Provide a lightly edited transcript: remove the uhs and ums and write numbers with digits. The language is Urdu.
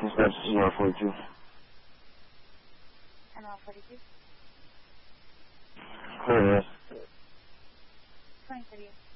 Dispatch to R42. And R42? Clear, yes. 20 for you.